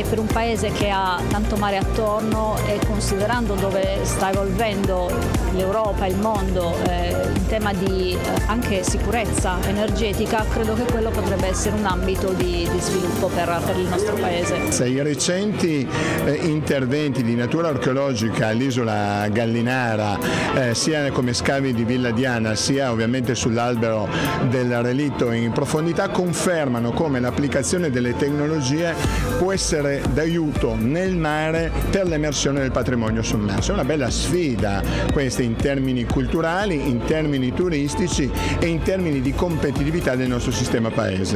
e per un paese che ha tanto mare attorno e considerando dove sta evolvendo l'Europa, il mondo in tema di anche sicurezza energetica, credo che quello potrebbe essere un ambito di sviluppo per il nostro paese. I recenti interventi di natura archeologica all'isola Gallinara, sia come scavi di Villa Diana, sia ovviamente sull'albero del relitto in profondità, confermano come l'applicazione delle tecnologie può essere d'aiuto nel mare per l'emersione del patrimonio sommerso. È una bella sfida questa in termini culturali, in termini turistici e in termini di competitività del nostro sistema paese.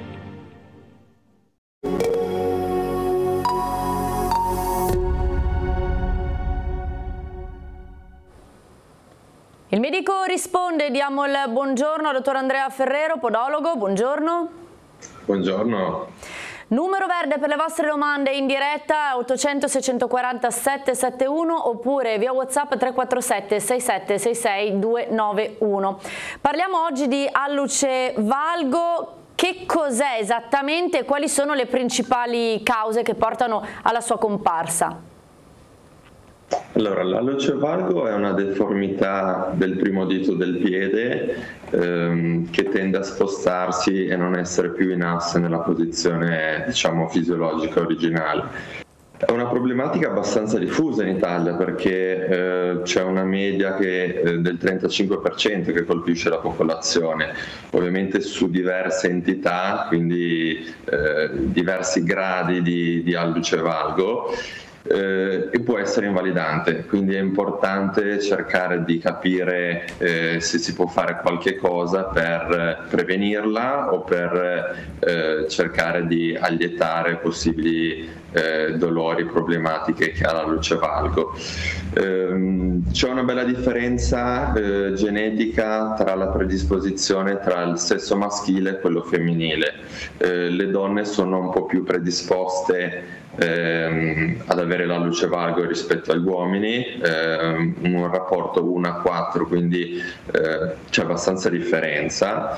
Il medico risponde, diamo il buongiorno al dottor Andrea Ferrero, podologo, buongiorno. Buongiorno. Numero verde per le vostre domande in diretta 800 640 771 oppure via WhatsApp 347 6766 291. Parliamo oggi di alluce valgo. Che cos'è esattamente e quali sono le principali cause che portano alla sua comparsa? Allora, l'alluce valgo è una deformità del primo dito del piede che tende a spostarsi e non essere più in asse nella posizione, diciamo, fisiologica originale. È una problematica abbastanza diffusa in Italia perché c'è una media del 35% che colpisce la popolazione, ovviamente su diverse entità, quindi diversi gradi di alluce valgo. E può essere invalidante, quindi è importante cercare di capire se si può fare qualche cosa per prevenirla o per cercare di allietare possibili dolori, problematiche che ha l'alluce valgo. C'è una bella differenza genetica tra la predisposizione tra il sesso maschile e quello femminile. Le donne sono un po' più predisposte ad avere l'alluce valgo rispetto agli uomini, un rapporto 1 a 4, quindi c'è abbastanza differenza.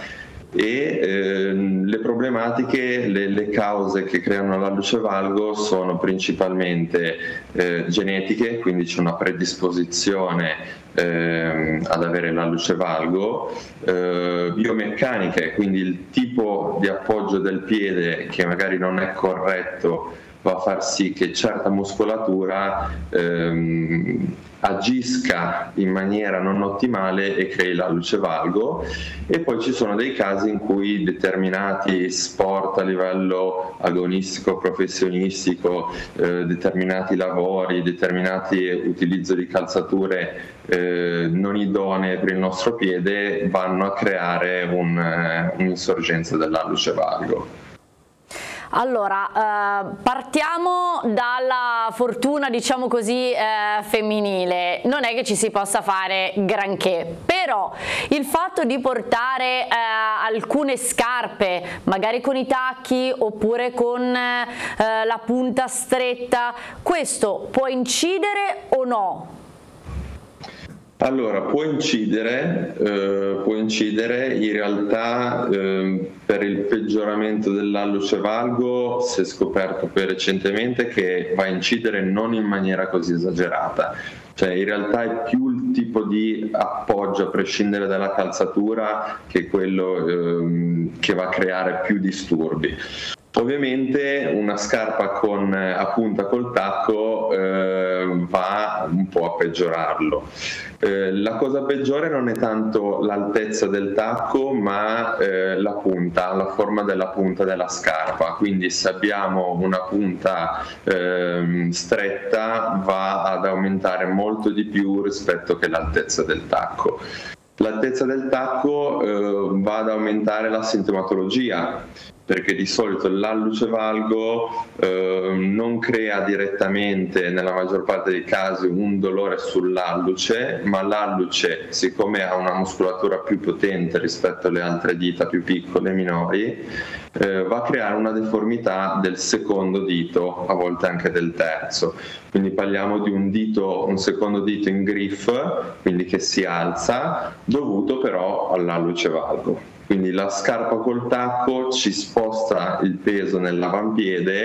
E le problematiche, le cause che creano l'alluce valgo sono principalmente genetiche, quindi c'è una predisposizione ad avere l'alluce valgo, biomeccaniche, quindi il tipo di appoggio del piede che magari non è corretto va a far sì che certa muscolatura agisca in maniera non ottimale e crei l'alluce valgo. E poi ci sono dei casi in cui determinati sport a livello agonistico, professionistico, determinati lavori, determinati utilizzo di calzature non idonee per il nostro piede vanno a creare un'insorgenza dell'alluce valgo. Allora, partiamo dalla fortuna, diciamo così, femminile. Non è che ci si possa fare granché, però il fatto di portare alcune scarpe, magari con i tacchi oppure con la punta stretta, questo può incidere o no? Allora, può incidere in realtà per il peggioramento dell'alluce valgo si è scoperto poi recentemente che va a incidere non in maniera così esagerata, cioè in realtà è più il tipo di appoggio a prescindere dalla calzatura che è quello che va a creare più disturbi. Ovviamente una scarpa a punta col tacco va un po' a peggiorarlo. La cosa peggiore non è tanto l'altezza del tacco ma la punta, la forma della punta della scarpa, quindi se abbiamo una punta stretta va ad aumentare molto di più rispetto che l'altezza del tacco. L'altezza del tacco va ad aumentare la sintomatologia, perché di solito l'alluce valgo non crea direttamente, nella maggior parte dei casi, un dolore sull'alluce, ma l'alluce, siccome ha una muscolatura più potente rispetto alle altre dita più piccole e minori, va a creare una deformità del secondo dito, a volte anche del terzo. Quindi parliamo di un secondo dito in griff, quindi che si alza, dovuto però all'alluce valgo. Quindi la scarpa col tacco ci sposta il peso nell'avampiede